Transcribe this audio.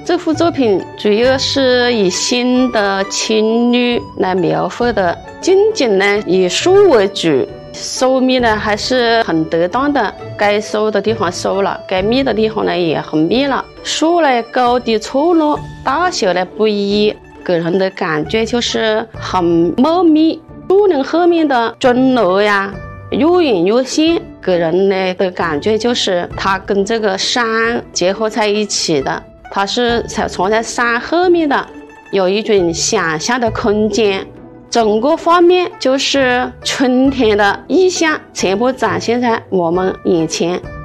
这幅作品主要是以新的青绿来描绘的，近景呢以树为主，收密呢还是很得当的，该收的地方收了，该密的地方呢也很密了。树呢高低错落，大小呢不一，给人的感觉就是很茂密。树林后面的钟楼呀，越远越现，给人的感觉就是它跟这个山结合在一起的，它是藏在山后面的，有一种想象的空间。整个画面就是春天的意象，全部展现在我们眼前。